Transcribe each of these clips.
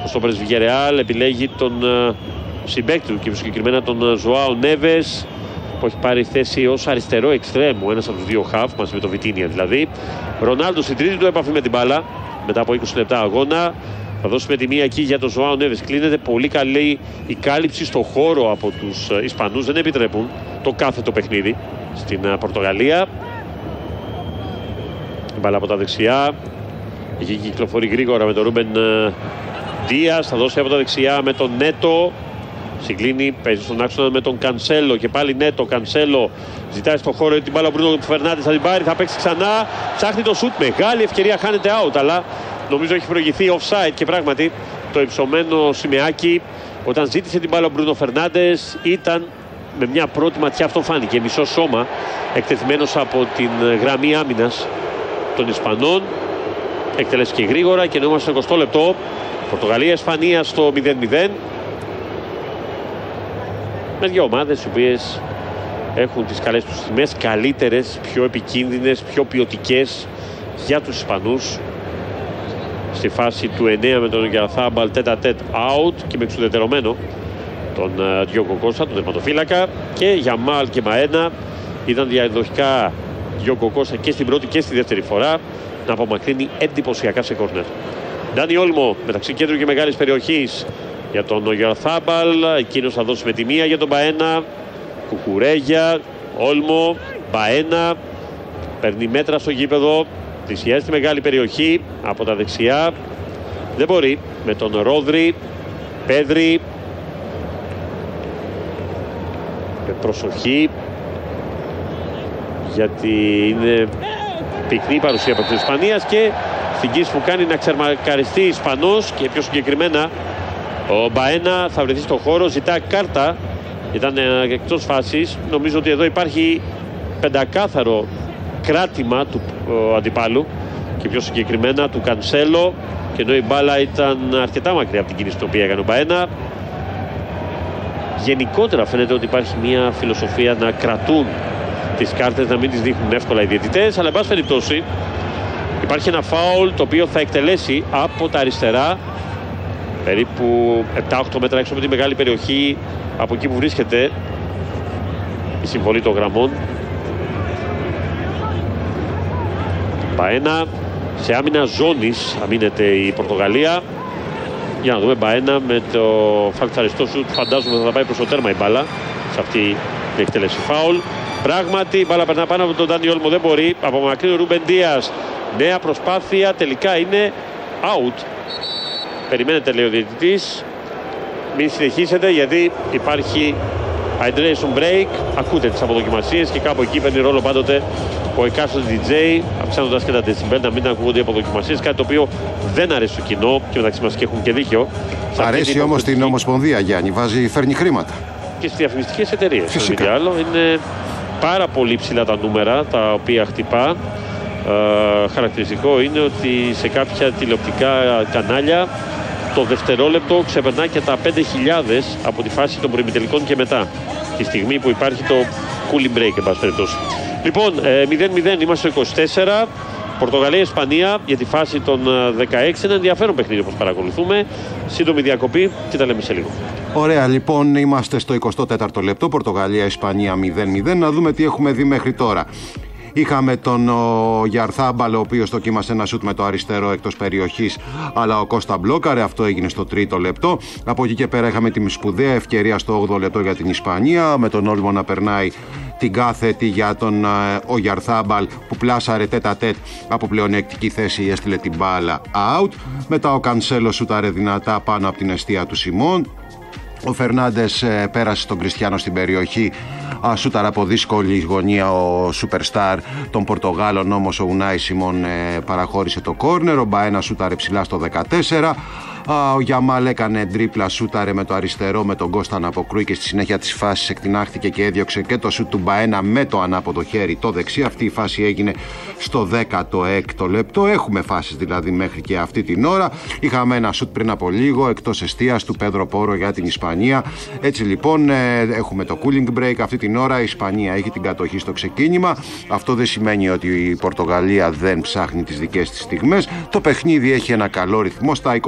Ο στόπερς Βιγερεάλ επιλέγει τον συμπαίκτη του και συγκεκριμένα τον Ζωάο Νέβες, που έχει πάρει θέση ως αριστερό εξτρέμου, ένας από τους δύο χαφ, μαζί με το Βιτίνια δηλαδή. Ρονάλντο στην τρίτη του επαφή με την μπάλα, μετά από 20 λεπτά αγώνα. Θα δώσουμε τη μία εκεί για τον Ζωάο Νέβες. Κλείνεται πολύ καλή η κάλυψη στο χώρο από τους Ισπανούς. Δεν επιτρέπουν το κάθετο παιχνίδι στην Πορτογαλία. Η μπάλα από τα δεξιά. Εκεί κυκλοφορεί γρήγορα με τον Ρούμπεν Δίας. Θα δώσει από τα δεξιά με τον Νέτο. Συγκλίνει, παίζει στον άξονα με τον Κανσέλο και πάλι Νέτο. Κανσέλο ζητάει στον χώρο την μπάλα. Ο Μπρούνο Φερνάντες θα την πάρει, θα παίξει ξανά. Ψάχνει το σουτ. Μεγάλη ευκαιρία, χάνεται out. Αλλά νομίζω έχει προηγηθεί offside και πράγματι το υψωμένο σημαίακι όταν ζήτησε την μπάλα ο Μπρούνο Φερνάντες ήταν με μια πρώτη ματιά, αυτό φάνηκε, μισό σώμα εκτεθειμένος από την γραμμή άμυνας των Ισπανών. Εκτελέστηκε γρήγορα και ενώ είμαστε στο 20 λεπτό. Πορτογαλία-Ισπανία στο 0-0. Με δύο ομάδες οι οποίες έχουν τις καλές τους στιγμές, καλύτερες, πιο επικίνδυνες, πιο ποιοτικές για τους Ισπανούς. Στη φάση του 9 με τον Γιαρθάμπαλ τέτα-τέτ out και με εξουδετερωμένο τον Διόγκο Κώστα, τον τερματοφύλακα. Και Γιαμάλ και Μαένα ήταν διαδοχικά Διόγκο Κώστα και στην πρώτη και στη δεύτερη φορά να απομακρύνει εντυπωσιακά σε κόρνερ. Ντάνι Όλμο μεταξύ κέντρου και μεγάλης περιοχής για τον Γιαρθάμπαλ. Εκείνος θα δώσει με τη μία για τον Μπαένα. Κουκουρέγια, Όλμο, Μπαένα. Παίρνει μέτρα στο γήπεδο. Πλησιάζει στη μεγάλη περιοχή από τα δεξιά. Δεν μπορεί με τον Ρόδρι. Πέδρι. Με προσοχή, γιατί είναι πυκνή η παρουσία από την Ισπανίας και στην κίνηση που κάνει να ξερμακαριστεί Ισπανός και πιο συγκεκριμένα ο Μπαένα θα βρεθεί στο χώρο, ζητά κάρτα, ήταν εκτός φάσης. Νομίζω ότι εδώ υπάρχει πεντακάθαρο κράτημα του αντιπάλου και πιο συγκεκριμένα του Κανσέλο, και ενώ η μπάλα ήταν αρκετά μακριά από την κίνηση την οποία έκανε ο Μπαένα. Γενικότερα φαίνεται ότι υπάρχει μια φιλοσοφία να κρατούν τις κάρτες, να μην τις δείχνουν εύκολα οι διαιτητές, αλλά εν πάση περιπτώσει υπάρχει ένα φάουλ το οποίο θα εκτελέσει από τα αριστερά, περίπου 7-8 μέτρα έξω από τη μεγάλη περιοχή από εκεί που βρίσκεται η συμβολή των γραμμών. Μπαένα σε άμυνα ζώνης αμήνεται η Πορτογαλία. Για να δούμε, Μπαένα με το φαλτσαριστό σου, φαντάζομαι θα πάει προς το τέρμα η μπάλα σε αυτή την εκτέλεση φάουλ. Πράγματι η μπάλα περνά πάνω από τον Ντάνι Όλμο, δεν μπορεί, απομακρύνει ο Ρούμπεν Δίας. Νέα προσπάθεια, τελικά είναι out. Περιμένετε, λέει ο διαιτητής, μην συνεχίσετε γιατί υπάρχει hydration break. Ακούτε τις αποδοκιμασίες και κάπου εκεί παίρνει ρόλο πάντοτε ο εκάστοτε DJ, αυξάνοντας και τα decibel, να μην ακούγονται οι αποδοκιμασίες, κάτι το οποίο δεν αρέσει στο κοινό και μεταξύ μας και έχουν και δίκιο. Αρέσει όμως την Ομοσπονδία, Γιάννη, φέρνει χρήματα. Και στις διαφημιστικές εταιρείες. Φυσικά. Άλλο. Είναι πάρα πολύ ψηλά τα νούμερα τα οποία χτυπά. Χαρακτηριστικό είναι ότι σε κάποια τηλεοπτικά κανάλια το δευτερόλεπτο ξεπερνά και τα 5.000 από τη φάση των προημιτελικών και μετά, τη στιγμή που υπάρχει το cooling break, εν πάση περιπτώσει. Λοιπόν, 0-0 είμαστε στο 24. Πορτογαλία-Ισπανία για τη φάση των 16. Είναι ενδιαφέρον παιχνίδι όπως παρακολουθούμε. Σύντομη διακοπή και τα λέμε σε λίγο. Ωραία, λοιπόν, είμαστε στο 24ο λεπτό. Πορτογαλία-Ισπανία 0-0. Να δούμε τι έχουμε δει μέχρι τώρα. Είχαμε τον Γιαρθάμπαλ, ο οποίος δοκίμασε ένα σουτ με το αριστερό εκτός περιοχής, αλλά ο Κώστα μπλόκαρε. Αυτό έγινε στο 3ο λεπτό. Από εκεί και πέρα είχαμε τη σπουδαία ευκαιρία στο 8ο λεπτό για την Ισπανία, με τον Όλμο να περνάει την κάθετη για τον ο Γιαρθάμπαλ, που πλάσαρε τέτα-τέτ από πλεονεκτική θέση, έστειλε την μπάλα out. Μετά ο Κανσέλο σούταρε δυνατά πάνω από την εστία του Σιμών. Ο Φερνάντες πέρασε στον Κριστιάνο στην περιοχή, σούταρε από δύσκολη γωνία ο Superstar των Πορτογάλων, όμως ο Ουνάι Σιμών παραχώρησε το κόρνερ. Ο Μπαένα σούταρε ψηλά στο 14. Ο Γιαμάλ έκανε τρίπλα, σούταρε με το αριστερό με τον Κώστα να αποκρούει και στη συνέχεια της φάσης εκτινάχθηκε και έδιωξε και το σούτ του Μπαένα με το ανάποδο χέρι το δεξί. Αυτή η φάση έγινε στο 16ο λεπτό. Έχουμε φάσεις δηλαδή μέχρι και αυτή την ώρα. Είχαμε ένα σούτ πριν από λίγο εκτός εστίας του Πέδρο Πόρο για την Ισπανία. Έτσι λοιπόν έχουμε το cooling break αυτή την ώρα. Η Ισπανία έχει την κατοχή στο ξεκίνημα. Αυτό δεν σημαίνει ότι η Πορτογαλία δεν ψάχνει τις δικές της στιγμές. Το παιχνίδι έχει ένα καλό ρυθμό. Στα 24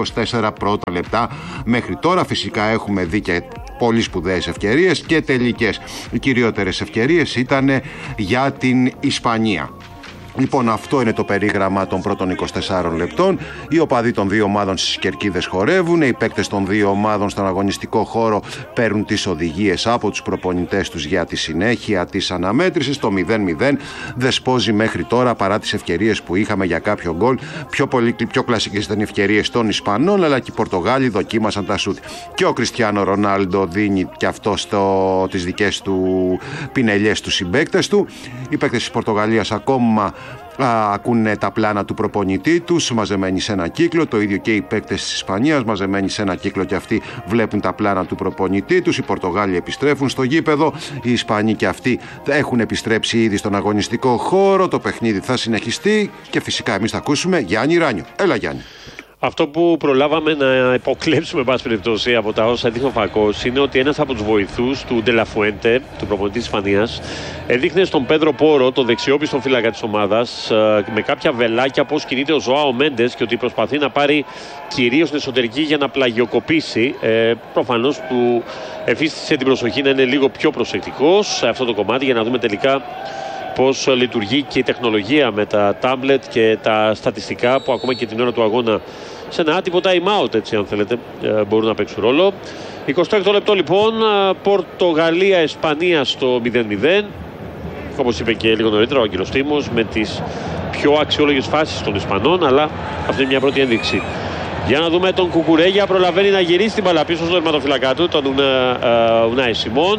4 πρώτα λεπτά μέχρι τώρα. Φυσικά έχουμε δει και πολύ σπουδαίες ευκαιρίες και τελικές. Οι κυριότερες ευκαιρίες ήταν για την Ισπανία. Λοιπόν, αυτό είναι το περίγραμμα των πρώτων 24 λεπτών. Οι οπαδοί των δύο ομάδων στις κερκίδες χορεύουν. Οι παίκτες των δύο ομάδων στον αγωνιστικό χώρο παίρνουν τις οδηγίες από τους προπονητές τους για τη συνέχεια της αναμέτρησης. Το 0-0 δεσπόζει μέχρι τώρα παρά τις ευκαιρίες που είχαμε για κάποιο γκολ. Πιο κλασικές ήταν οι ευκαιρίες των Ισπανών, αλλά και οι Πορτογάλοι δοκίμασαν τα σούτ. Και ο Κριστιάνο Ρονάλντο δίνει και αυτό τις δικές του πινελιές στους συμπαίκτες του. Οι παίκτες της Πορτογαλίας ακόμα ακούνε τα πλάνα του προπονητή τους μαζεμένοι σε ένα κύκλο. Το ίδιο και οι παίκτες της Ισπανίας μαζεμένοι σε ένα κύκλο, και αυτοί βλέπουν τα πλάνα του προπονητή τους. Οι Πορτογάλοι επιστρέφουν στο γήπεδο. Οι Ισπανοί και αυτοί έχουν επιστρέψει ήδη στον αγωνιστικό χώρο. Το παιχνίδι θα συνεχιστεί και φυσικά εμείς θα ακούσουμε Γιάννη Ράνιο. Έλα Γιάννη. Αυτό που προλάβαμε να υποκλέψουμε, πάση περιπτώσει, από τα όσα δείχνει ο Φακός, είναι ότι ένας από τους βοηθούς του Ντελαφουέντε, του προπονητή της Ισπανίας, έδειχνε στον Πέδρο Πόρο, το δεξιόπιστο φύλακα της ομάδας, με κάποια βελάκια πώς κινείται ο Ζωάο Μέντες και ότι προσπαθεί να πάρει κυρίως την εσωτερική για να πλαγιοκοπήσει. Προφανώς του εφίστησε την προσοχή να είναι λίγο πιο προσεκτικός σε αυτό το κομμάτι, για να δούμε τελικά πώς λειτουργεί και η τεχνολογία με τα τάμπλετ και τα στατιστικά που ακόμα και την ώρα του αγώνα σε ένα άτυπο time out, έτσι αν θέλετε, μπορούν να παίξουν ρόλο. 26 λεπτό λοιπόν, Πορτογαλία-Ισπανία στο 0-0. Όπως είπε και λίγο νωρίτερα ο Άγγελος Τίμος, με τις πιο αξιόλογες φάσεις των Ισπανών, αλλά αυτή είναι μια πρώτη ένδειξη. Για να δούμε τον Κουκουρέγια, προλαβαίνει να γυρίσει την μπάλα πίσω στο τερματοφυλακά του, τον Ουνάι Σιμών.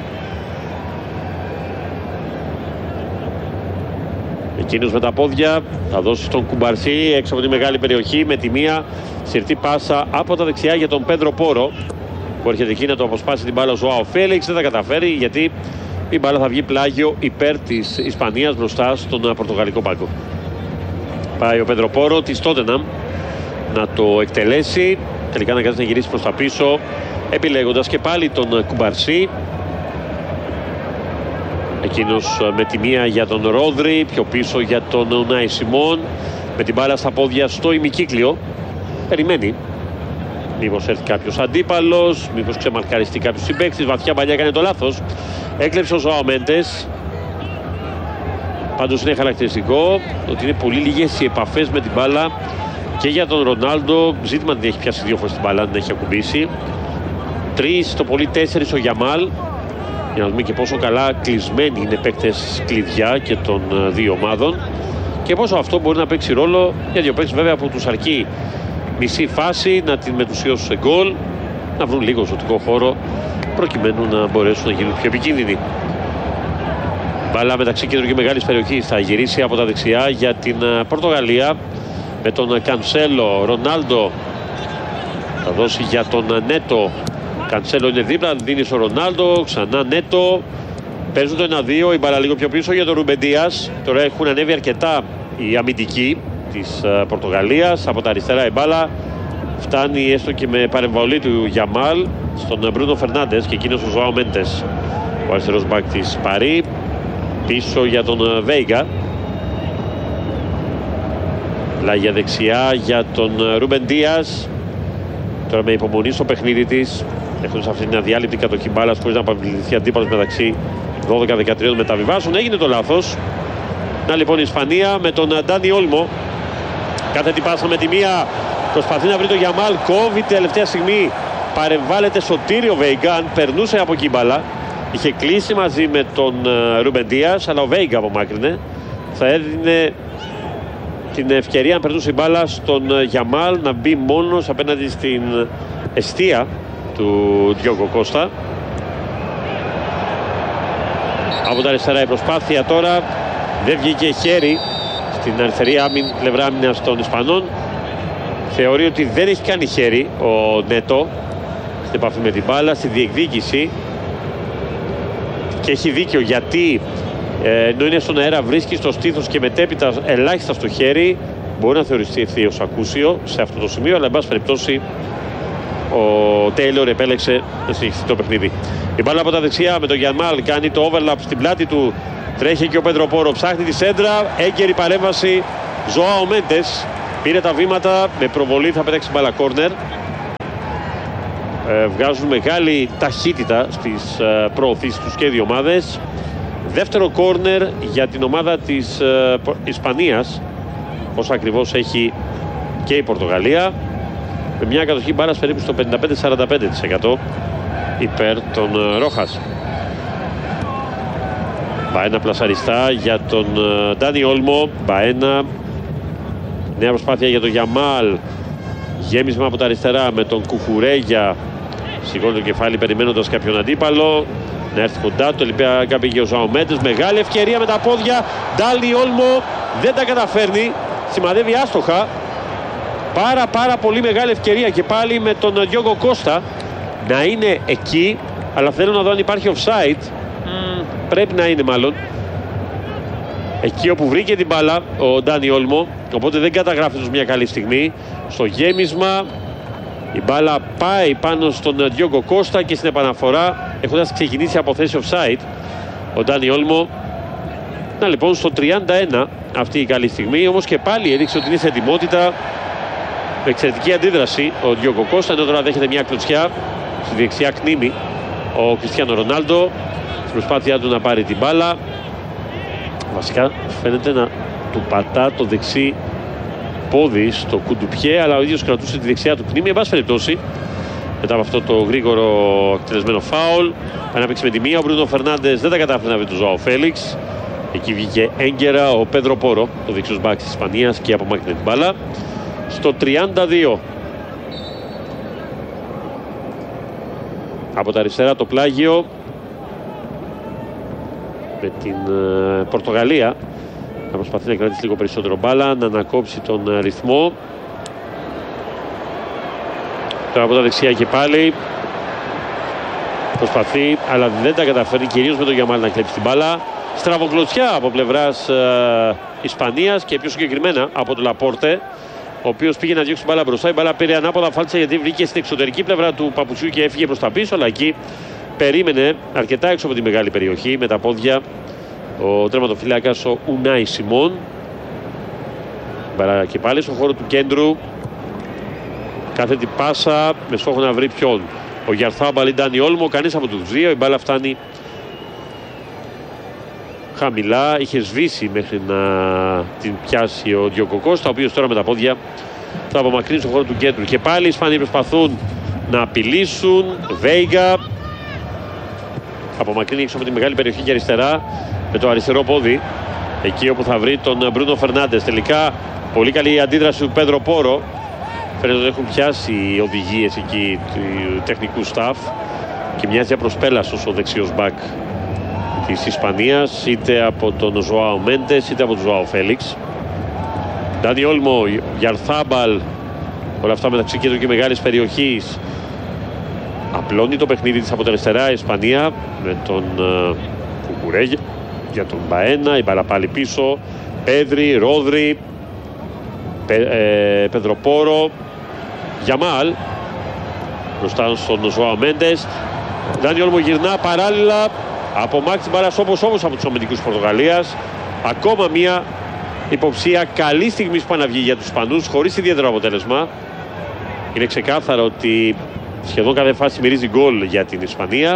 Εκείνος με τα πόδια θα δώσει στον Κουμπαρσί έξω από τη μεγάλη περιοχή με τη μία συρτή πάσα από τα δεξιά για τον Πέδρο Πόρο, που έρχεται εκεί να το αποσπάσει την μπάλα ο Ζωάο Φέλιξ. Δεν θα καταφέρει, γιατί η μπάλα θα βγει πλάγιο υπέρ της Ισπανίας μπροστά στον πορτογαλικό πάγκο. Πάει ο Πέδρο Πόρο της Τότεναμ να το εκτελέσει, τελικά αναγκάζεται να γυρίσει προς τα πίσω, επιλέγοντας και πάλι τον Κουμπαρσί. Εκείνος με τη μία για τον Ρόδρυ, πιο πίσω για τον Ουνάι Σιμών, με την μπάλα στα πόδια στο ημικύκλιο. Περιμένει μήπως έρθει κάποιος αντίπαλος, μήπως ξεμαρκαριστεί κάποιος συμπαίκτης. Βαθιά παλιά έκανε το λάθος, έκλεψε ο Ζωάο Μέντες. Πάντως είναι χαρακτηριστικό ότι είναι πολύ λίγες οι επαφές με την μπάλα και για τον Ρονάλντο. Ζήτημα δεν έχει πιάσει 2 φορές την μπάλα, δεν έχει ακουμπήσει. 3, το πολύ 4 ο Γιαμάλ. Για να δούμε και πόσο καλά κλεισμένοι είναι παίκτες κλειδιά και των δύο ομάδων και πόσο αυτό μπορεί να παίξει ρόλο για δύο παίκτες βέβαια που τους αρκεί μισή φάση να την μετουσιώσουν σε γκολ, να βρουν λίγο ζωτικό χώρο προκειμένου να μπορέσουν να γίνουν πιο επικίνδυνοι. Μπάλα μεταξύ κέντρου και μεγάλης περιοχής θα γυρίσει από τα δεξιά για την Πορτογαλία με τον Κανσέλο. Ρονάλντο θα δώσει για τον Νέτο. Κανσέλο είναι δίπλα, δίνει στο Ρονάλντο, ξανά Νέτο. Παίζουν το 1-2, η μπάλα λίγο πιο πίσω για τον Ρούμπεν Ντίας. Τώρα έχουν ανέβει αρκετά οι αμυντικοί της Πορτογαλίας. Από τα αριστερά η μπάλα φτάνει έστω και με παρεμβολή του Γιαμάλ στον Μπρούνο Φερνάντες και εκείνος ο Ζωάο Μέντες, ο αριστερός μπακ της Παρί. Πίσω για τον Βέιγκα. Πλάγια δεξιά για τον Ρούμπεν Ντίας. Τώρα με υπομονή στο παιχνίδι της, έχοντας αυτή την αδιάλειπτη κατοχή μπάλας χωρίς να απαιτηθεί αντίπαλος μεταξύ 12-13 μεταβιβάσεων. Έγινε το λάθος. Να λοιπόν η Ισπανία με τον Ντάνι Όλμο. Κάθε την πάσα με τη μία, προσπαθεί να βρει τον Γιαμάλ, κόβει τελευταία στιγμή, παρεμβάλλεται Σωτήριο Βέιγκα. Αν περνούσε από εκεί μπάλα, είχε κλείσει μαζί με τον Ρούμπεν Ντίας, αλλά ο Βέιγκα απομάκρυνε. Θα έδινε την ευκαιρία, αν περνούσε η μπάλα, στον Γιαμάλ να μπει μόνος απέναντι στην εστία του Διόγκο Κώστα. Από τα αριστερά η προσπάθεια τώρα, δεν βγήκε χέρι στην αριστερή πλευρά άμυνας των Ισπανών. Θεωρεί ότι δεν έχει κάνει χέρι ο Νέτο στην επαφή με την μπάλα, στη διεκδίκηση, και έχει δίκιο, γιατί ενώ είναι στον αέρα βρίσκει στο στήθος και μετέπειτα ελάχιστα στο χέρι, μπορεί να θεωρηθεί ευθείως ακούσιο σε αυτό το σημείο, αλλά εν πάση περιπτώσει ο Τέιλορ επέλεξε να συνεχιστεί το παιχνίδι. Η μπάλα από τα δεξιά με τον Γιαμάλ κάνει το overlap στην πλάτη του, τρέχει και ο Πέδρο Πόρο, ψάχνει τη σέντρα, έγκαιρη παρέμβαση Ζωάο Μέντες, Πήρε τα βήματα, με προβολή θα πέταξει μπάλα κόρνερ. Βγάζουν μεγάλη ταχύτητα στις προωθήσεις τους και οι δύο ομάδες. Δεύτερο κόρνερ για την ομάδα της Ισπανίας, όσο ακριβώς έχει και η Πορτογαλία, με μια κατοχή μπάλας περίπου στο 55-45% υπέρ των Ρόχας. Μπαένα πλασαριστά για τον Ντάνι Όλμο. Μπαένα, νέα προσπάθεια για τον Γιαμάλ. Γέμισμα από τα αριστερά με τον Κουκουρέγια. Σηκώνει το κεφάλι περιμένοντας κάποιον αντίπαλο να έρθει κοντά. Το λοιπέα πήγε ο Ζωάο Μέντες. Μεγάλη ευκαιρία με τα πόδια. Ντάνι Όλμο δεν τα καταφέρνει. Σημαδεύει άστοχα. Πάρα πολύ μεγάλη ευκαιρία και πάλι με τον Διόγκο Κώστα να είναι εκεί. Αλλά θέλω να δω αν υπάρχει offside. Πρέπει να είναι μάλλον. Εκεί όπου βρήκε την μπάλα ο Ντάνι Όλμο. Οπότε δεν καταγράφει μια καλή στιγμή. Στο γέμισμα η μπάλα πάει πάνω στον Διόγκο Κώστα και στην επαναφορά, έχοντας ξεκινήσει από θέση offside, ο Ντάνι Όλμο. Να λοιπόν στο 31 αυτή η καλή στιγμή. Όμως και πάλι έδειξε ότι είναι σε ετοιμότητα. Με εξαιρετική αντίδραση ο Διόγκο Κώστα, ενώ τώρα δέχεται μια κλωτσιά στη δεξιά κνήμη ο Κριστιάνο Ρονάλντο στην προσπάθειά του να πάρει την μπάλα. Βασικά φαίνεται να του πατά το δεξί πόδι στο κουντουπιέ, αλλά ο ίδιος κρατούσε τη δεξιά του κνήμη. Εν πάση περιπτώσει, μετά από αυτό το γρήγορο εκτελεσμένο φάουλ, πάει να παίξει με τη μία. Ο Μπρούνο Φερνάντες δεν τα κατάφερε να βρει τον Ζωάο Φέλιξ. Εκεί βγήκε έγκαιρα ο Πέδρο Πόρο, το δεξιός μπακ της Ισπανίας, και απομάκρυνε την μπάλα. Στο 32 από τα αριστερά το πλάγιο με την Πορτογαλία να προσπαθεί να κρατήσει λίγο περισσότερο μπάλα, να ανακόψει τον ρυθμό. Τώρα από τα δεξιά και πάλι προσπαθεί, αλλά δεν τα καταφέρνει, κυρίως με τον Γιαμάλ, να κλέψει την μπάλα. Στραβοκλωτσιά από πλευράς Ισπανίας και πιο συγκεκριμένα από τον Λαπόρτε, ο οποίος πήγε να διώξει την μπάλα μπροστά. Η μπάλα πήρε ανάποδα φάλτσα γιατί βρήκε στην εξωτερική πλευρά του παπουτσιού και έφυγε προς τα πίσω, αλλά εκεί περίμενε αρκετά έξω από τη μεγάλη περιοχή με τα πόδια ο τερματοφύλακας ο Ουνάι Σιμών. Μπάλα και πάλι στον χώρο του κέντρου, κάθετη πάσα με στόχο να βρει ποιον, ο Γιαρθάμπαλ ή Ντάνι Όλμο. Κανείς από τους δύο. Η μπάλα φτάνει χαμηλά, είχε σβήσει μέχρι να την πιάσει ο Διόγκο Κώστα, ο οποίος τώρα με τα πόδια θα απομακρύνει στον χώρο του κέντρου. Και πάλι οι Ισπανοί προσπαθούν να απειλήσουν. Βέιγκα απομακρύνει έξω από τη μεγάλη περιοχή και αριστερά με το αριστερό πόδι, εκεί όπου θα βρει τον Μπρούνο Φερνάντες. Τελικά πολύ καλή η αντίδραση του Πέδρο Πόρο. Φαίνεται ότι έχουν πιάσει οι οδηγίες εκεί του τεχνικού staff και μοιάζει για προσπέλαστος ο δεξιός μπακ της Ισπανίας, είτε από τον Ζωάο Μέντες είτε από τον Ζωάο Φέλιξ. Ντάνι Όλμο, Γιαρθάμπαλ, όλα αυτά μεταξύ κέντρου και μεγάλης περιοχής. Απλώνει το παιχνίδι της από τα αριστερά η Ισπανία με τον Κουκουρέγια για τον Μπαένα. Η μπάλα πάλι πίσω. Πέδρη, Ρόδρυ, Πεδροπόρο, Γιαμάλ μπροστά στον Ζωάο Μέντες. Ντάνι Όλμο γυρνά παράλληλα, απομάκρυνση την μπάλα όπως από τους αμυντικούς Πορτογαλίας. Ακόμα μια υποψία καλή στιγμή που πάει να βγει για τους Ισπανούς, χωρίς ιδιαίτερο αποτέλεσμα. Είναι ξεκάθαρο ότι σχεδόν κάθε φάση μυρίζει γκολ για την Ισπανία.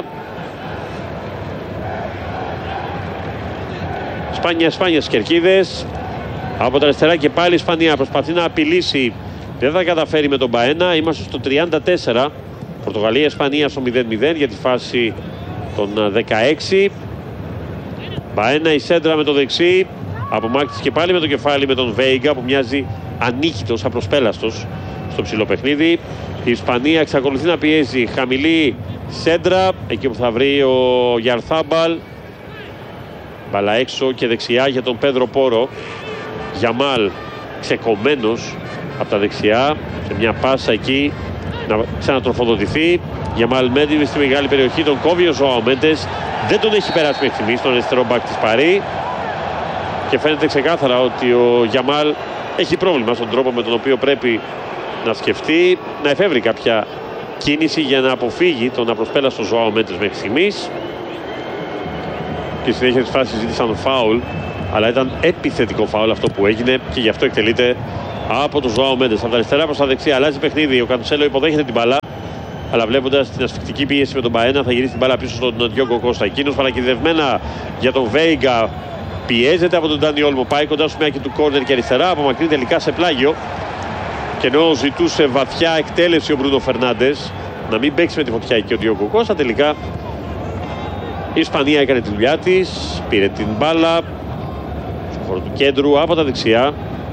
Σπάνια στις κερκίδες. Από τα αριστερά και πάλι η Ισπανία προσπαθεί να απειλήσει. Δεν θα καταφέρει με τον Μπαένα. Είμαστε στο 34. Πορτογαλία-Ισπανία στο 0-0 για τη φάση των 16. Μπαένα η σέντρα με το δεξί. Απομάκρυνση και πάλι με το κεφάλι με τον Βέιγκα που μοιάζει ανίκητος, απροσπέλαστος στο ψηλό παιχνίδι. Η Ισπανία εξακολουθεί να πιέζει. Χαμηλή σέντρα εκεί που θα βρει ο Γιαρθάμπαλ. Μπαλά έξω και δεξιά για τον Πέδρο Πόρο. Γιαμάλ ξεκομμένος από τα δεξιά σε μια πάσα εκεί να ξανατροφοδοτηθεί. Γιαμάλ μένει στη μεγάλη περιοχή, τον κόβει ο Ζωάο Μέντες. Δεν τον έχει περάσει μέχρι στιγμής στον αριστερό μπακ της Παρί και φαίνεται ξεκάθαρα ότι ο Γιαμάλ έχει πρόβλημα στον τρόπο με τον οποίο πρέπει να σκεφτεί, να εφεύρει κάποια κίνηση για να αποφύγει τον απροσπέλαστο Ζωάο Μέντες μέχρι στιγμής. Στη συνέχεια της φάσης ζήτησαν φάουλ, αλλά ήταν επιθετικό φάουλ αυτό που έγινε και γι' αυτό εκτελείται από τον Ζωάο Μέντες. Από τα αριστερά προς τα δεξιά αλλάζει παιχνίδι. Ο Κανσέλο υποδέχεται την μπάλα. Αλλά βλέποντας την ασφυκτική πίεση με τον Μπαένα, θα γυρίσει την μπάλα πίσω στον Διόγκο Κώστα. Εκείνος παρακυδευμένα για τον Βέιγκα. Πιέζεται από τον Ντάνι Όλμο. Πάει κοντά στο μιάκι του κόρνερ και αριστερά. Απομακρύνει τελικά σε πλάγιο. Και ενώ ζητούσε βαθιά εκτέλεση ο Μπρούνο Φερνάντες, να μην παίξει με τη φωτιά και ο Διόγκο Κώστα, τελικά η Ισπανία έκανε τη δουλειά της. Πήρε την μπάλα στο χώρο του κέντρου από τα δεξιά.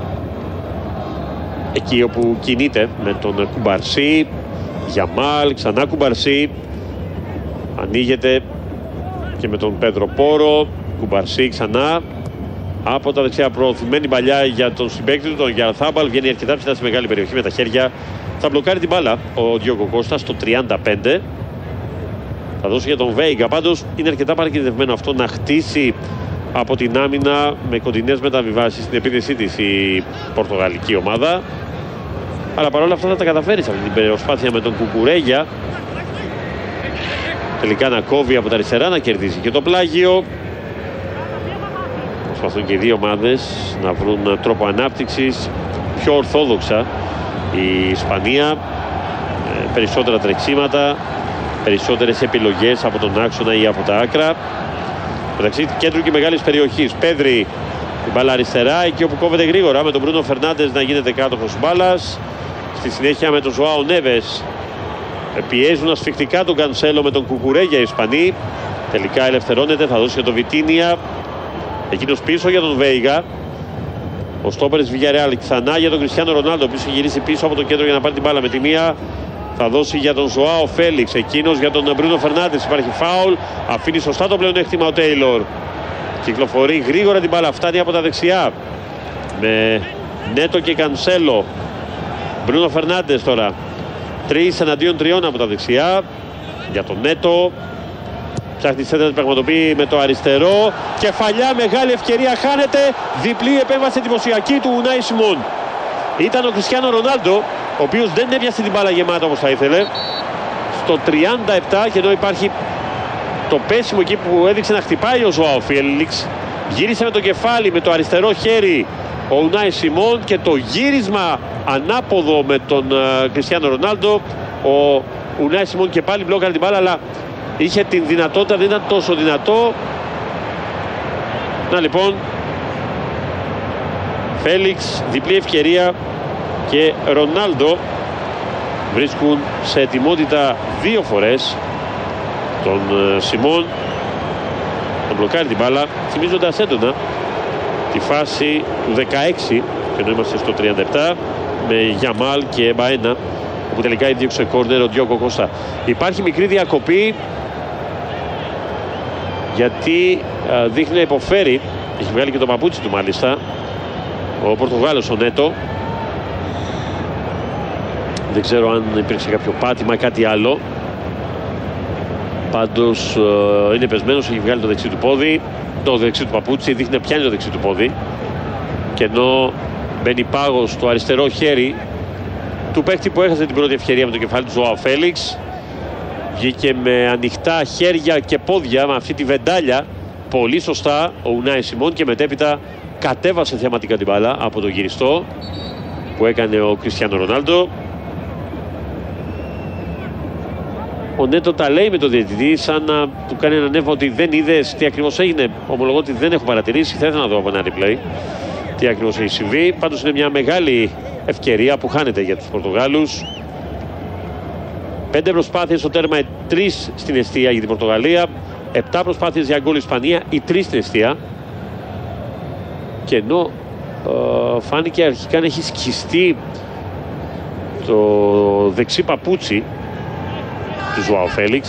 Εκεί όπου κινείται με τον Κουμπαρσί. Γιαμάλ, ξανά Κουμπαρσί. Ανοίγεται και με τον Πέντρο Πόρο. Κουμπαρσί ξανά. Από τα δεξιά προωθημένη παλιά για τον συμπαίκτη του, τον Γιαρθάμπαλ. Βγαίνει αρκετά ψηλά στη μεγάλη περιοχή με τα χέρια. Θα μπλοκάρει την μπάλα ο Διόγκο Κώστα στο 35. Θα δώσει για τον Βέιγκα. Πάντως είναι αρκετά παρακινδευμένο αυτό να χτίσει από την άμυνα με κοντινές μεταβιβάσεις στην επίθεσή της η πορτογαλική ομάδα. Αλλά παρόλα αυτά θα τα καταφέρει σε αυτή την προσπάθεια με τον Κουκουρέγια. Τελικά να κόβει από τα αριστερά, να κερδίσει και το πλάγιο. Προσπαθούν και οι δύο ομάδες να βρουν τρόπο ανάπτυξης πιο ορθόδοξα. Η Ισπανία περισσότερα τρεξίματα, περισσότερες επιλογές από τον άξονα ή από τα άκρα. Μεταξύ κέντρου και μεγάλης περιοχής. Πέδρη, την μπάλα αριστερά, εκεί όπου κόβεται γρήγορα με τον Μπρούνο Φερνάντες να γίνεται κάτοχος μπάλας. Στη συνέχεια με τον Ζωάο Νέβες πιέζουν ασφυκτικά τον Κανσέλο με τον Κουκουρέγια οι Ισπανοί. Τελικά ελευθερώνεται, θα δώσει για τον Βιτίνια. Εκείνος πίσω για τον Βέιγα. Ο στόπερς Βιγιαρεάλ ξανά για τον Κριστιάνο Ρονάλντο, που έχει γυρίσει πίσω από το κέντρο για να πάρει την μπάλα με τη μία. Θα δώσει για τον Ζωάο Φέλιξ. Εκείνος για τον Μπρούνο Φερνάντες. Υπάρχει φάουλ. Αφήνει σωστά το πλεονέκτημα ο Τέιλορ. Κυκλοφορεί γρήγορα την μπάλα. Φτάνει από τα δεξιά με Νέτο και Κανσέλο. Μπρούνο Φερνάντες τώρα. 3 εναντίον 3 από τα δεξιά. Για τον Νέτο. Ψάχνει σέντρα να πραγματοποιεί με το αριστερό. Κεφαλιά, μεγάλη ευκαιρία, χάνεται. Διπλή επέμβαση εντυπωσιακή του Ουνάι Σιμών. Ήταν ο Κριστιάνο Ρονάλντο, ο οποίος δεν έπιασε την μπάλα γεμάτα όπως θα ήθελε. Στο 37, και ενώ υπάρχει το πέσιμο εκεί που έδειξε να χτυπάει ο Ζωάο Φέλιξ, γύρισε με το κεφάλι, με το αριστερό χέρι ο Ουνάι Σιμών, και το γύρισμα ανάποδο με τον Κριστιάνο Ρονάλντο. Ο Ουνάι Σιμών και πάλι μπλόκαρε την μπάλα, αλλά είχε την δυνατότητα, δεν ήταν τόσο δυνατό. Να λοιπόν, Φέλιξ, διπλή ευκαιρία, και Ρονάλντο βρίσκουν σε ετοιμότητα δύο φορές τον Σιμών να μπλοκάρει την μπάλα, θυμίζοντας έντονα τη φάση του 16, ενώ είμαστε στο 37, με Γιαμάλ και Μπαένα, που τελικά έδιωξε κόρνερ ο Διόγκο Κώστα. Υπάρχει μικρή διακοπή, γιατί δείχνει να υποφέρει. Έχει βγάλει και το παπούτσι του μάλιστα ο Πορτογάλος ο Νέτο. Δεν ξέρω αν υπήρξε κάποιο πάτημα ή κάτι άλλο. Πάντως είναι πεσμένος, έχει βγάλει το δεξί του πόδι, το δεξί του παπούτσι, δείχνει να πιάνει το δεξί του πόδι. Και ενώ μπαίνει πάγος στο αριστερό χέρι του παίκτη που έχασε την πρώτη ευκαιρία με το κεφάλι του Ζωάο Φέλιξ. Βγήκε με ανοιχτά χέρια και πόδια, με αυτή τη βεντάλια πολύ σωστά ο Ουνάι Σιμών, και μετέπειτα κατέβασε θεαματικά την μπάλα από το γυριστό που έκανε ο Κριστιάνο Ρονάλντο. Ο Νέτο τα λέει με τον διαιτητή, σαν να του κάνει ένα νεύμα ότι δεν είδες τι ακριβώς έγινε. Ομολογώ ότι δεν έχω παρατηρήσει, θα ήθελα να δω από ένα replay τι ακριβώς έχει συμβεί. Πάντως είναι μια μεγάλη ευκαιρία που χάνεται για τους Πορτογάλους. 5 προσπάθειες στο τέρμα, 3 στην εστία για την Πορτογαλία. 7 προσπάθειες για γκολ Ισπανία, οι 3 στην εστία. Και ενώ φάνηκε αρχικά να έχει σκιστεί το δεξί παπούτσι του Ζωάο Φέλιξ.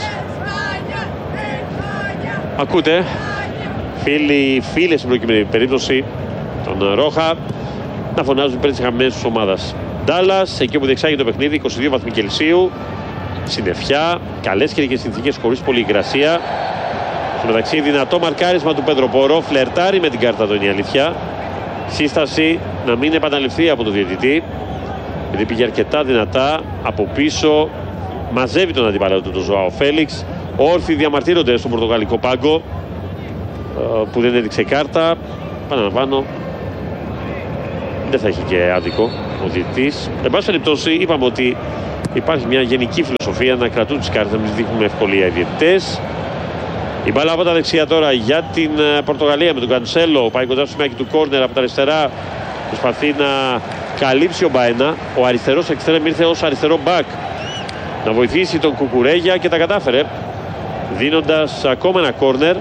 Ακούτε φίλες στην προκειμένη περίπτωση τον Ρόχα να φωνάζουν πριν τις χαμένες της ομάδας. Ντάλλας, εκεί όπου διεξάγει το παιχνίδι, 22 βαθμοί Κελσίου, συννεφιά, καλές καιρικές συνθήκες χωρίς πολλή υγρασία. Στο μεταξύ δυνατό μαρκάρισμα του Πέντρο Πόρο, φλερτάρει με την κάρτα του, είναι η αλήθεια. Σύσταση να μην επαναληφθεί από τον διαιτητή, γιατί πήγε αρκετά δυνατά από πίσω, μαζεύει τον αντίπαλο του τον Ζωάο Φέλιξ. Όρθιοι διαμαρτύρονται στον πορτογαλικό πάγκο που δεν έδειξε κάρτα. Παραλαμβάνω, δεν θα έχει και άδικο ο διαιτητής. Εν πάση περιπτώσει, είπαμε ότι υπάρχει μια γενική φιλοσοφία να κρατούν τις κάρτες, να μην δείχνουν ευκολία οι διαιτητές. Η μπάλα από τα δεξιά τώρα για την Πορτογαλία με τον Κανσέλο. Πάει κοντά στο σημείο του κόρνερ από τα αριστερά. Προσπαθεί να καλύψει ο Μπαένα. Ο αριστερός εξτρέμ ήρθε ως αριστερό μπακ να βοηθήσει τον Κουκουρέγια και τα κατάφερε, δίνοντας ακόμα ένα κόρνερ.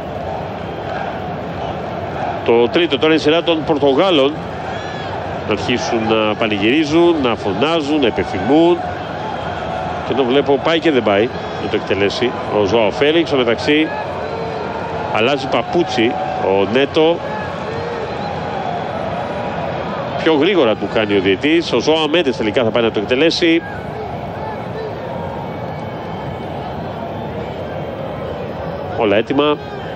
Το τρίτο τώρα είναι η σειρά των Πορτογάλων να αρχίσουν να πανηγυρίζουν, να φωνάζουν, να επιθυμούν. Και εδώ βλέπω πάει και δεν πάει να το εκτελέσει ο Ζωάο Φέλιξ. Στο μεταξύ αλλάζει παπούτσι ο Νέτο. Πιο γρήγορα του κάνει ο διαιτής. Ο Ζωάο Μέντες τελικά θα πάει να το εκτελέσει. Όλα έτοιμα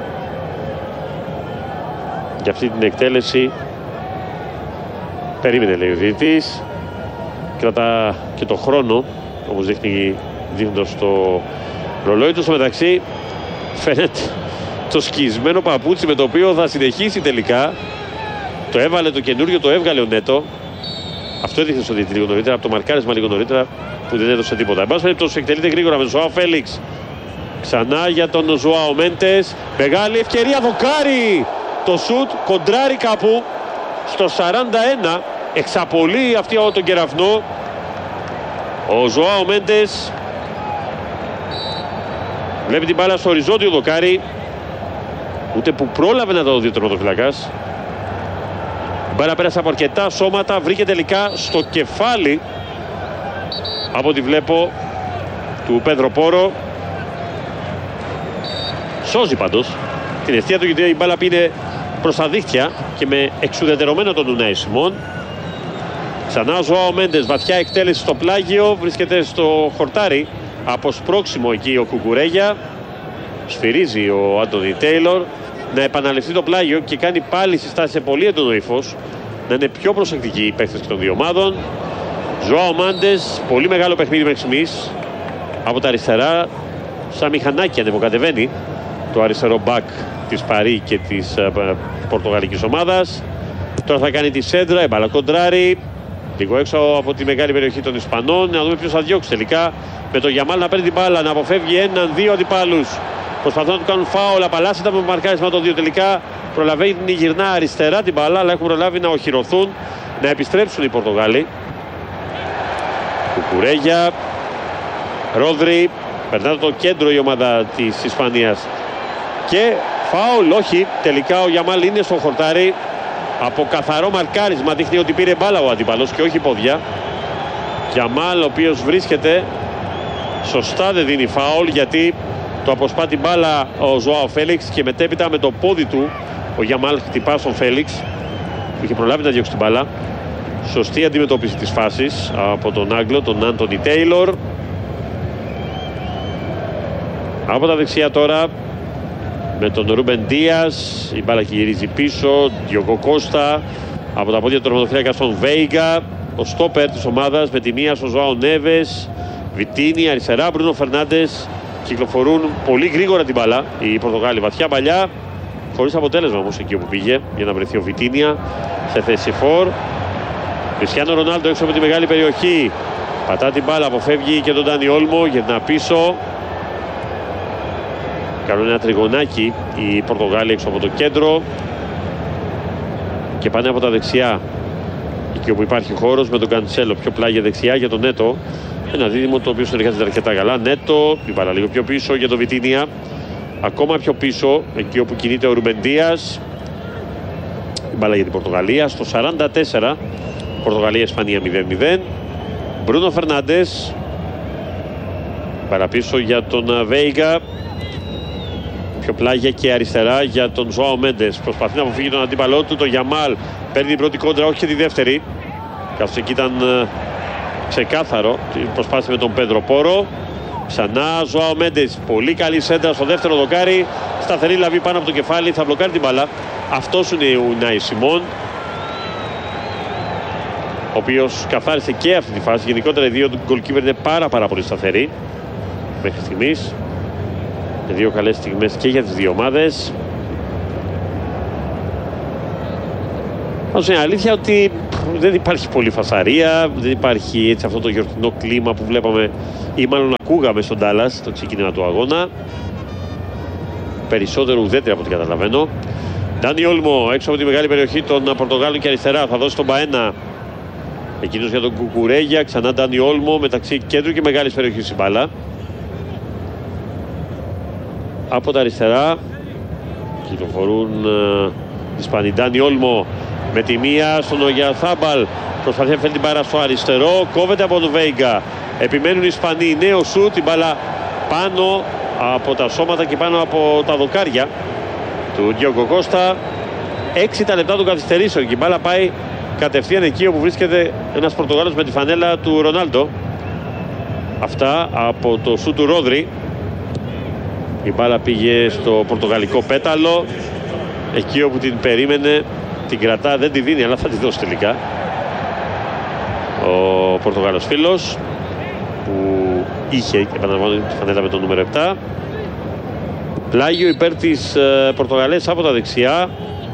για αυτή την εκτέλεση. Περίμενε, λέει ο διαιτητής. Κρατά και το χρόνο, όπως δείχνει, δείχνοντας το ρολόι του. Στο μεταξύ φαίνεται το σκισμένο παπούτσι με το οποίο θα συνεχίσει τελικά. Το έβαλε το καινούριο, το έβγαλε ο Νέτο. Αυτό έδειχνε στο διαιτητή λίγο νωρίτερα, από το μαρκάρισμα λίγο νωρίτερα που δεν έδωσε τίποτα. Εν πάση περιπτώσει εκτελείται γρήγορα με τον Ζωάο Φέλιξ. Ξανά για τον Ζωάο Μέντες. Μεγάλη ευκαιρία, δοκάρι το σουτ, κοντράρει κάπου στο 41. Εξαπολύει αυτή τον κεραυνό ο Ζωάο Μέντες. Βλέπει την μπάλα στο οριζόντιο δοκάρι, ούτε που πρόλαβε να το δει ο τερματοφυλακάς. Η μπάλα πέρασε από αρκετά σώματα, βρήκε τελικά στο κεφάλι, από ό,τι βλέπω, του Πέδρο Πόρο. Σώζει πάντως την ευθεία του, γιατί η μπάλα πήρε προς τα δίχτυα και με εξουδετερωμένο τον Ουνάι Σιμών. Ξανά ο Ζωάο Μέντες, βαθιά εκτέλεση στο πλάγιο, βρίσκεται στο χορτάρι, από σπρώξιμο εκεί ο Κουκουρέγια. Σφυρίζει ο Άντονι Τέιλορ να επαναληφθεί το πλάγιο και κάνει πάλι συστάσεις σε πολύ έντονο ύφος, να είναι πιο προσεκτικοί οι παίκτες των δύο ομάδων. Ζωάο Μέντες, πολύ μεγάλο παιχνίδι μέχρι στιγμής. Από τα αριστερά, σαν μηχανάκι ανεβοκατεβαίνει το αριστερό μπακ της Παρί και της πορτογαλικής ομάδας. Τώρα θα κάνει τη σέντρα, η μπάλα κοντράρει λίγο έξω από τη μεγάλη περιοχή των Ισπανών. Να δούμε ποιος θα διώξει τελικά, με τον Γιαμάλ να παίρνει την μπάλα, να αποφεύγει έναν-δύο αντιπάλους. Προσπαθούν να του κάνουν φάουλ, απαλλάσσεται με μαρκάρισμα των δύο. Τελικά προλαβαίνει, γυρνά αριστερά την μπάλα, αλλά έχουν προλάβει να οχυρωθούν, να επιστρέψουν οι Πορτογάλοι. Κουκουρέγια, Ρόδρι, περνά το κέντρο η ομάδα της Ισπανίας. Και φάουλ, όχι, τελικά ο Γιαμάλ είναι στο χορτάρι. Από καθαρό μαρκάρισμα δείχνει ότι πήρε μπάλα ο αντίπαλος και όχι πόδια. Γιαμάλ, ο οποίος βρίσκεται σωστά, δεν δίνει φάουλ, γιατί το αποσπά την μπάλα ο Ζωάο Φέλιξ και μετέπειτα με το πόδι του ο Γιαμάλ χτυπά στον Φέλιξ που είχε προλάβει να διώξει την μπάλα. Σωστή αντιμετώπιση της φάσης από τον Άγγλο, τον Άντονι Τέιλορ. Από τα δεξιά τώρα με τον Ρούμπεν Ντίας, η μπάλα γυρίζει πίσω. Διόγκο Κώστα από τα πόδια του τερματοφύλακα στον Βέιγκα, ο στόπερ της ομάδας, με τη μία στον Ζωάο Νέβες. Βιτίνι αριστερά, Μπρούνο Φερνάντες. Κυκλοφορούν πολύ γρήγορα την μπάλα οι Πορτογάλοι, βαθιά παλιά, χωρίς αποτέλεσμα όμως εκεί όπου πήγε για να βρεθεί ο Βιτίνια σε θέση φορ. Κριστιάνο Ρονάλντο έξω από τη μεγάλη περιοχή, πατά την μπάλα, αποφεύγει και τον Ντάνι Όλμο, γυρνά πίσω. Κάνουν ένα τριγωνάκι οι Πορτογάλοι έξω από το κέντρο και πάνε από τα δεξιά εκεί όπου υπάρχει χώρος, με τον Κανσέλο πιο πλάγια δεξιά για τον Νέτο. Ένα δίδυμο το οποίο συνεργάζεται αρκετά καλά. Νέτο, την μπάλα λίγο πιο πίσω για τον Βιτίνια. Ακόμα πιο πίσω, εκεί όπου κινείται ο Ρούμπεν Ντίας. Η μπάλα για την Πορτογαλία στο 44. Πορτογαλία-Ισπανία 0-0. Μπρούνο Φερνάντες. Μπάλα πίσω για τον Βέιγκα. Πιο πλάγια και αριστερά για τον Ζωάο Μέντες. Προσπαθεί να αποφύγει τον αντίπαλό του, τον Γιαμάλ. Παίρνει την πρώτη κόντρα, όχι και τη δεύτερη. Καθώς εκεί ήταν ξεκάθαρο, προσπάθησε με τον Πέδρο Πόρο. Ξανά Ζωάο Μέντες, πολύ καλή σέντρα στο δεύτερο δοκάρι. Σταθερή λαβή πάνω από το κεφάλι, θα μπλοκάρει την μπάλα. Αυτός είναι ο Ουνάι Σιμών, ο οποίος καθάρισε και αυτή τη φάση. Γενικότερα οι δύο γκολκίπερ είναι πάρα πολύ σταθεροί μέχρι στιγμής. Με δύο καλές στιγμές και για τις δύο ομάδες. Όμως είναι αλήθεια ότι δεν υπάρχει πολύ φασαρία, δεν υπάρχει έτσι αυτό το γιορτινό κλίμα που βλέπαμε ή μάλλον ακούγαμε στον Ντάλλας το ξεκίνημα του αγώνα. Περισσότερο ουδέτερη από ό,τι καταλαβαίνω. Ντάνι Όλμο έξω από τη μεγάλη περιοχή των Πορτογάλων και αριστερά θα δώσει τον Μπαένα. Εκείνος για τον Κουκουρέγια, ξανά Ντάνι Όλμο μεταξύ κέντρου και μεγάλης περιοχής η μπάλα. Από τα αριστερά κυκλοφορούν οι Ισπανοί. Ντάνι Όλμο με τη μία στον Ογιαρθάμπαλ. Προσπαθεί να φέρει την μπάλα στο αριστερό. Κόβεται από τον Βέιγκα. Επιμένουν οι Ισπανοί. Νέο σουτ. Την μπάλα πάνω από τα σώματα και πάνω από τα δοκάρια του Ντιόγκο Κώστα. 6 τα λεπτά των καθυστερήσεων και η μπάλα πάει κατευθείαν εκεί όπου βρίσκεται ένας Πορτογάλος με τη φανέλα του Ρονάλντο. Αυτά από το σουτ του Ρόδρι. Η μπάλα πήγε στο πορτογαλικό πέταλο. Εκεί όπου την περίμενε, την κρατά, δεν τη δίνει, αλλά θα τη δώσει τελικά ο Πορτογάλος φίλος που είχε, επαναλαμβάνω, τη φανέλα με το νούμερο 7. Πλάγιο υπέρ της Πορτογαλίας από τα δεξιά.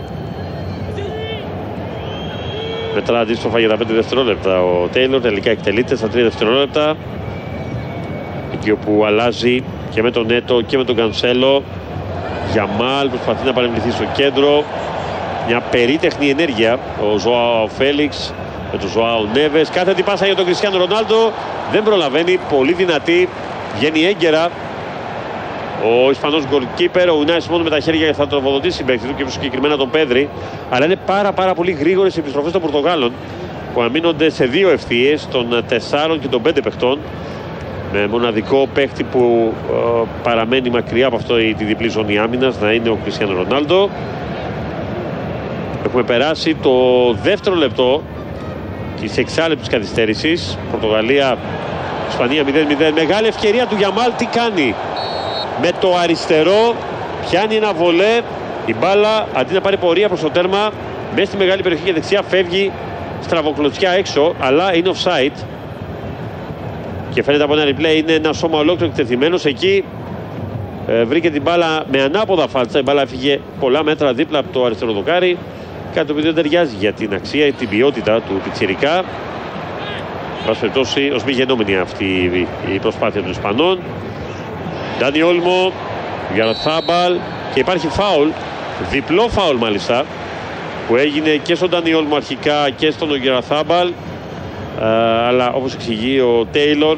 Μετρά αντίστροφα για τα 5 δευτερόλεπτα ο Τέιλορ, τελικά εκτελείται στα 3 δευτερόλεπτα. Εκεί όπου αλλάζει και με τον Νέτο και με τον Κανσέλο. Γιαμάλ προσπαθεί να παρεμβληθεί στο κέντρο. Μια περίτεχνη ενέργεια ο Ζωάο Φέλιξ με τον Ζωάο Νέβες. Κάθετη πάσα για τον Κριστιάνο Ρονάλντο. Δεν προλαβαίνει, πολύ δυνατή. Βγαίνει έγκαιρα ο Ισπανός γκολκίπερ. Ο Ουνάι Σιμών με τα χέρια θα τροφοδοτήσει παίκτη του και συγκεκριμένα τον Πέδρη. Αλλά είναι πάρα πολύ γρήγορες οι επιστροφές των Πορτογάλων που αμήνονται σε 2 ευθείες των 4 και των 5 παιχτών. Με μοναδικό παίκτη που παραμένει μακριά από αυτό τη διπλή ζώνη άμυνας να είναι ο Κριστιάνο Ρονάλντο. Έχουμε περάσει το δεύτερο λεπτό της εξάλεπτης καθυστέρησης. Πορτογαλία, Ισπανία 0-0. Μεγάλη ευκαιρία του Γιαμάλ, τι κάνει? Με το αριστερό πιάνει ένα βολέ. Η μπάλα αντί να πάρει πορεία προς το τέρμα, μέσα στη μεγάλη περιοχή και δεξιά φεύγει στραβοκλωτσιά έξω, αλλά είναι offside. Και φαίνεται από ένα replay είναι ένα σώμα ολόκληρο εκτεθειμένος. Εκεί βρήκε την μπάλα με ανάποδα φάλτσα. Η μπάλα έφυγε πολλά μέτρα δίπλα από το αριστερό δοκάρι. Κάτι το οποίο δεν ταιριάζει για την αξία ή την ποιότητα του πιτσιρικά. Εν πάση περιπτώσει, ως μη γενόμενη αυτή η προσπάθεια των Ισπανών. Ντάνι Όλμο, Γιαρθάμπαλ και υπάρχει φάουλ. Διπλό φάουλ μάλιστα. Που έγινε και στον Ντάνι Όλμο αρχικά και στον Γιαρθάμπαλ. Αλλά όπως εξηγεί ο Τέιλορ,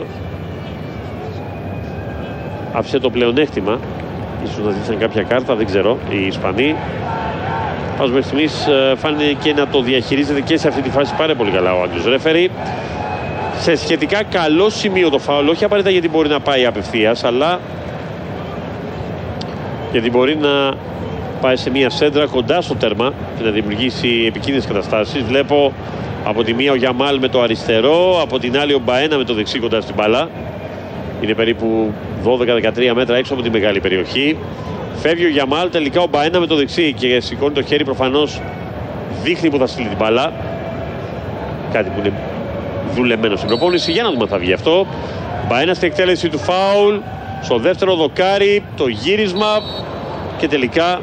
άφησε το πλεονέκτημα. Ίσως να ζήτησαν κάποια κάρτα, δεν ξέρω, οι Ισπανοί. Πάντως μέχρι στιγμής φάνηκε να το διαχειρίζεται και σε αυτή τη φάση πάρα πολύ καλά ο Άγγλος ρέφερι. Σε σχετικά καλό σημείο το φάουλ, όχι απαραίτητα γιατί μπορεί να πάει απευθείας, αλλά γιατί μπορεί να πάει σε μια σέντρα κοντά στο τέρμα και να δημιουργήσει επικίνδυνες καταστάσεις. Βλέπω από τη μία ο Γιαμάλ με το αριστερό, από την άλλη ο Μπαένα με το δεξί κοντά στην μπάλα. Είναι περίπου 12-13 μέτρα έξω από τη μεγάλη περιοχή. Φεύγει ο Γιαμάλ, τελικά ο Μπαένα με το δεξί και σηκώνει το χέρι, προφανώς δείχνει που θα στείλει την μπάλα. Κάτι που είναι δουλεμένο στην προπόνηση. Για να δούμε αν θα βγει αυτό. Μπαένα στην εκτέλεση του φάουλ, στο δεύτερο δοκάρι, το γύρισμα και τελικά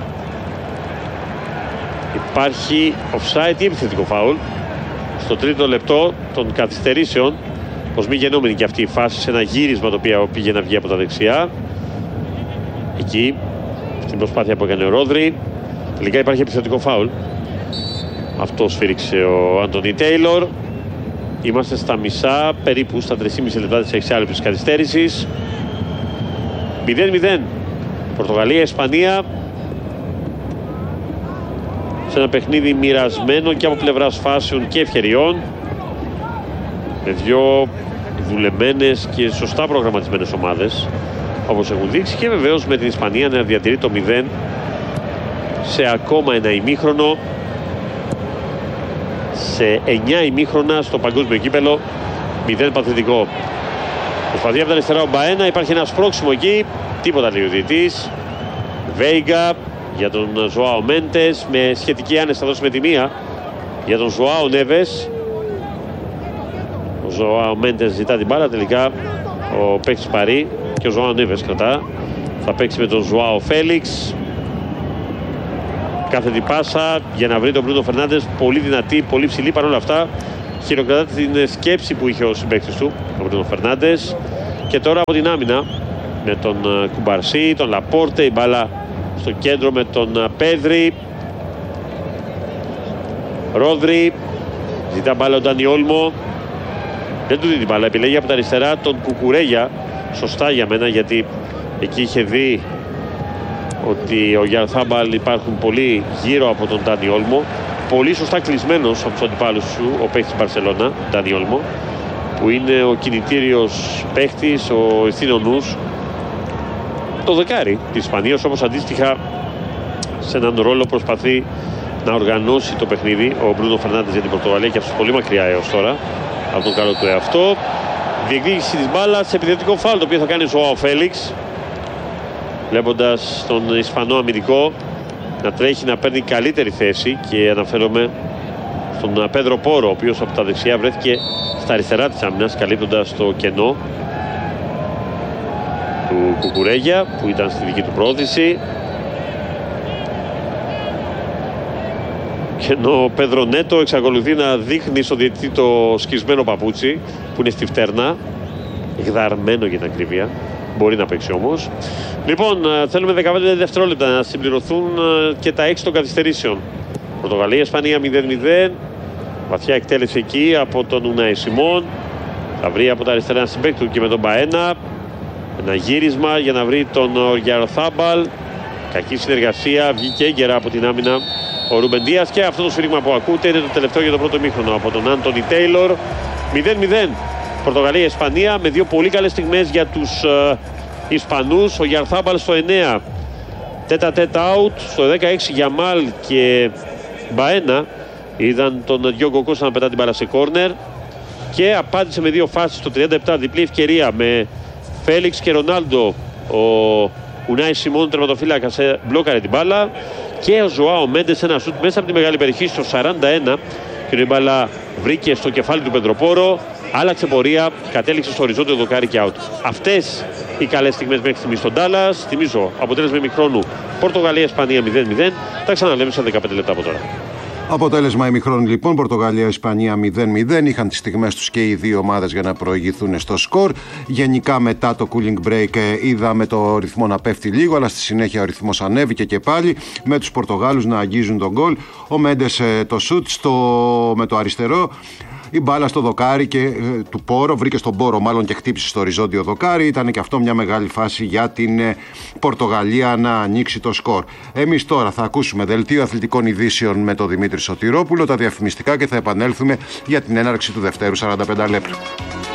υπάρχει offside ή επιθετικό φάουλ. Στο τρίτο λεπτό των καθυστερήσεων, πως μη γενόμενη και αυτή η φάση σε ένα γύρισμα το οποίο πήγε να βγει από τα δεξιά. Εκεί, στην προσπάθεια που έκανε ο Ρόδρι, τελικά υπάρχει επιθετικό φάουλ. Αυτό σφύριξε ο Άντονι Τέιλορ. Είμαστε στα μισά, περίπου στα 3,5 λεπτά της εξάλειψης καθυστέρησης. 0-0. Πορτογαλία, Ισπανία. Σε ένα παιχνίδι μοιρασμένο και από πλευράς φάσεων και ευκαιριών. Με δύο δουλεμένες και σωστά προγραμματισμένες ομάδες, όπως έχουν δείξει, και βεβαίως με την Ισπανία να διατηρεί το 0 σε ακόμα ένα ημίχρονο. Σε 9 ημίχρονα στο παγκόσμιο κύπελο, 0 παθητικό. Προσπαθεί από τα αριστερά ο Μπαένα, υπάρχει ένα σπρώξιμο εκεί, τίποτα λέει ο διαιτητής. Βέιγκα για τον Ζωάο Μέντες, με σχετική άνεση θα δώσει με τη μία για τον Ζωάο Νέβες. Ο Ζωάο Μέντες ζητά την μπάλα, τελικά ο παίκτης Παρί και ο Ζωάο Νέβες κρατά. Θα παίξει με τον Ζωάο Φέλιξ. κάθετη πάσα για να βρει τον Μπρούνο Φερνάντες. Πολύ δυνατή, πολύ ψηλή. Παρ' όλα αυτά χειροκρατά την σκέψη που είχε ο συμπαίκτης του, ο Μπρούνο Φερνάντες. Και τώρα από την άμυνα με τον Κουμπαρσί, τον Λαπόρτε, η μπάλα στο κέντρο με τον Πέδρη. Ρόδρυ, ζητά μπάλα ο Ντάνι Όλμο. Δεν του δίνει την μπάλα, επιλέγει από τα αριστερά τον Κουκουρέγια. Σωστά για μένα, γιατί εκεί είχε δει ότι ο Γιαρθάμπαλ υπάρχουν πολλοί γύρω από τον Ντάνι Όλμο. Πολύ σωστά κλεισμένος από τους αντιπάλους σου ο παίκτης της Μπαρσελόνα, Ντάνι Όλμο, που είναι ο κινητήριος παίκτης, ο ευθύνο νους, το δεκάρι της Ισπανίας, όπως αντίστοιχα σε έναν ρόλο προσπαθεί να οργανώσει το παιχνίδι ο Μπρούνο Φερνάντες για την Πορτογαλία, και αυτό πολύ μακριά έως τώρα από τον καλό του εαυτό. Διεκδίκηση της μπάλας σε επιθετικό φάουλ, το οποίο θα κάνει ο Ζωάο Φέλιξ, βλέποντας τον Ισπανό αμυντικό να τρέχει, να παίρνει καλύτερη θέση, και αναφέρομαι στον Πέδρο Πόρο, ο οποίος από τα δεξιά βρέθηκε στα αριστερά της άμυνας, καλύπτοντας το κενό του Κουκουρέγια που ήταν στη δική του πρόθεση. Και ενώ ο Πέδρο Νέτο εξακολουθεί να δείχνει στο διαιτητή το σκισμένο παπούτσι που είναι στη φτέρνα, γδαρμένο για την ακρίβεια, μπορεί να παίξει όμως. Λοιπόν, θέλουμε 15 δευτερόλεπτα να συμπληρωθούν και τα 6 των καθυστερήσεων. Πορτογαλία-Ισπανία 0-0. Βαθιά εκτέλεση εκεί από τον Ουνάι Σιμών. Θα βρει από τα αριστερά ένα συμπαίκτη του και με τον Μπαένα. Ένα γύρισμα για να βρει τον Οργιαρθάμπαλ. Κακή συνεργασία, βγήκε έγκαιρα από την άμυνα ο Ρούμπεν Δίας, και αυτό το σφύριγμα που ακούτε είναι το τελευταίο για το πρώτο ημίχρονο από τον Άντονι Τέιλορ. 0-0 Πορτογαλία-Ισπανία, με δύο πολύ καλές στιγμές για τους Ισπανούς. Ο Γιαρθάμπαλ στο 9 τέτα out, στο 16 Γιαμάλ και Μπαένα είδαν τον Διόγκο Κώστα να πετά την μπάλα σε κόρνερ, και απάντησε με δύο φάσεις στο 37, διπλή ευκαιρία με Φέλιξ και Ρονάλντο. Ο Ουνάι Σιμών, τερματοφύλακας, μπλόκαρε την μπάλα, και ο Ζωάο Μέντες ένα σουτ μέσα από τη μεγάλη περιοχή στο 41, και η μπάλα βρήκε στο κεφάλι του Πεντροπόρο, άλλαξε πορεία, κατέληξε στο οριζόντιο δοκάρι και out. Αυτές οι καλές στιγμές μέχρι στιγμής στον Ντάλλας. Θυμίζω, αποτέλεσμα ημιχρόνου Πορτογαλία-Ισπανία 0-0. Τα ξαναλέμε σε 15 λεπτά από τώρα. Αποτέλεσμα ημιχρόνου λοιπόν, Πορτογαλία-Ισπανία 0-0. Είχαν τις στιγμές τους και οι δύο ομάδες για να προηγηθούν στο σκορ. Γενικά μετά το cooling break είδαμε το ρυθμό να πέφτει λίγο, αλλά στη συνέχεια ο ρυθμός ανέβηκε και πάλι, με τους Πορτογάλους να αγγίζουν τον γκολ. Ο Μέντες το σουτ με το αριστερό. Η μπάλα στο δοκάρι του Πόρο, βρήκε στον Πόρο μάλλον και χτύπησε στο οριζόντιο δοκάρι. Ήταν και αυτό μια μεγάλη φάση για την Πορτογαλία να ανοίξει το σκορ. Εμείς τώρα θα ακούσουμε δελτίο αθλητικών ειδήσεων με τον Δημήτρη Σωτηρόπουλο, τα διαφημιστικά, και θα επανέλθουμε για την έναρξη του δευτέρου 45 λεπτού.